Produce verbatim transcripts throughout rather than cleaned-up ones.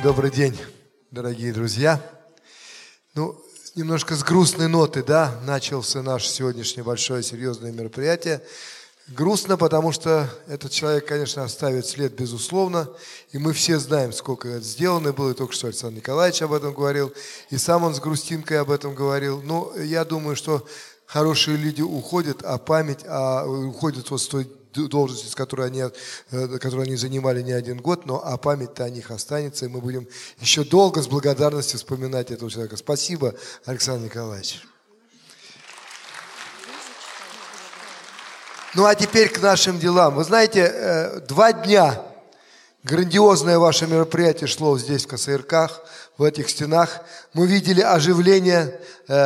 Добрый день, дорогие друзья. Ну, немножко с грустной ноты, да, начался наше сегодняшнее большое серьезное мероприятие. Грустно, потому что этот человек, конечно, оставит след, безусловно, и мы все знаем, сколько это сделано было, и только что Александр Николаевич об этом говорил, и сам он с грустинкой об этом говорил. Но я думаю, что хорошие люди уходят, а память, а уходят вот с той должности, с которой они, которую они занимали не один год, но а память-то о них останется, и мы будем еще долго с благодарностью вспоминать этого человека. Спасибо, Александр Николаевич. Ну а теперь к нашим делам. Вы знаете, два дня грандиозное ваше мероприятие шло здесь, в КСРК, в этих стенах. Мы видели оживление.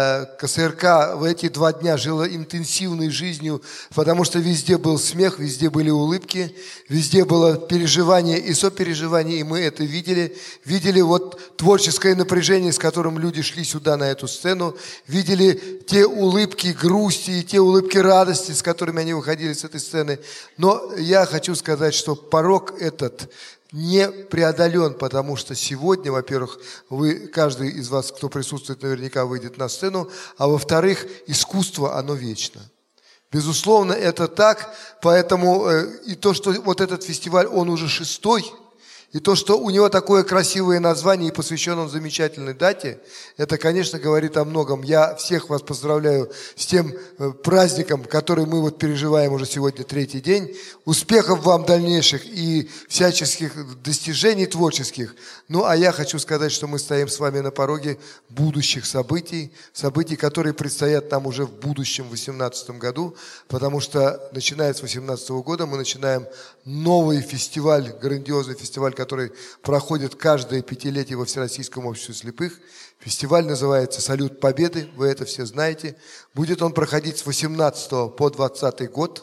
КСРК в эти два дня жило интенсивной жизнью, потому что везде был смех, везде были улыбки, везде было переживание и сопереживание, и мы это видели. Видели вот творческое напряжение, с которым люди шли сюда, на эту сцену. Видели те улыбки грусти и те улыбки радости, с которыми они выходили с этой сцены. Но я хочу сказать, что порог этот не преодолен, потому что сегодня, во-первых, вы, каждый из вас, кто присутствует, наверняка выйдет на сцену, а во-вторых, искусство, оно вечно. Безусловно, это так, поэтому э, и то, что вот этот фестиваль, он уже шестой, и то, что у него такое красивое название и посвящен он замечательной дате, это, конечно, говорит о многом. Я всех вас поздравляю с тем праздником, который мы вот переживаем уже сегодня третий день. Успехов вам дальнейших и всяческих достижений творческих. Ну, а я хочу сказать, что мы стоим с вами на пороге будущих событий, событий, которые предстоят нам уже в будущем, в две тысячи восемнадцатом году, потому что, начиная с две тысячи восемнадцатого года, мы начинаем новый фестиваль, грандиозный фестиваль, который проходит каждое пятилетие во Всероссийском обществе слепых. Фестиваль называется «Салют Победы», вы это все знаете. Будет он проходить с восемнадцатого по двадцатый год.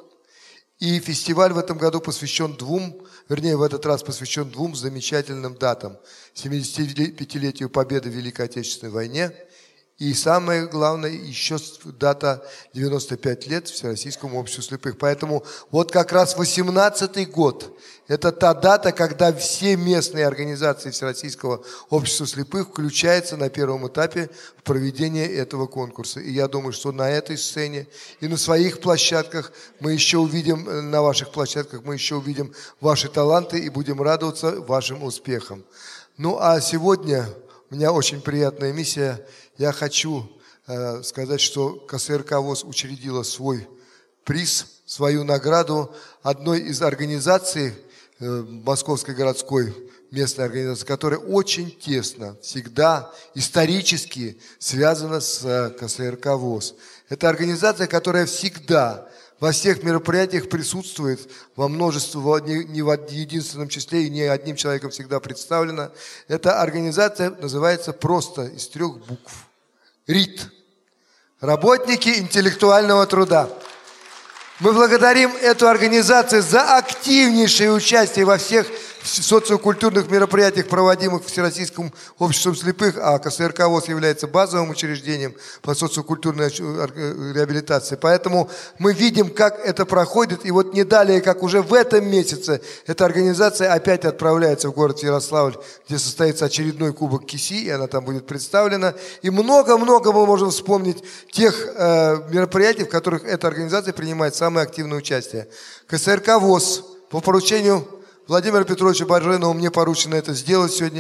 И фестиваль в этом году посвящен двум, вернее, в этот раз посвящен двум замечательным датам. семидесятипятилетию Победы в Великой Отечественной войне. И самое главное, еще дата девяносто пять лет Всероссийскому обществу слепых. Поэтому вот как раз восемнадцатый год – это та дата, когда все местные организации Всероссийского общества слепых включаются на первом этапе в проведение этого конкурса. И я думаю, что на этой сцене и на своих площадках мы еще увидим, на ваших площадках мы еще увидим ваши таланты и будем радоваться вашим успехам. Ну а сегодня у меня очень приятная миссия. Я хочу э, сказать, что КСРК ВОС учредила свой приз, свою награду одной из организаций э, Московской городской местной организации, которая очень тесно, всегда исторически связана с э, КСРК ВОС. Это организация, которая всегда во всех мероприятиях присутствует, во множестве, не, не в единственном числе и не одним человеком всегда представлена. Эта организация называется просто из трех букв. РИТ. Работники интеллектуального труда. Мы благодарим эту организацию за активнейшее участие во всех социокультурных мероприятиях, проводимых Всероссийским обществом слепых, а КСРК ВОС является базовым учреждением по социокультурной реабилитации. Поэтому мы видим, как это проходит, и вот не далее, как уже в этом месяце, эта организация опять отправляется в город Ярославль, где состоится очередной кубок КИСИ, и она там будет представлена. И много-много мы можем вспомнить тех э, мероприятий, в которых эта организация принимает самое активное участие. КСРК ВОС по поручению Владимира Петровича Баженова мне поручено это сделать сегодня.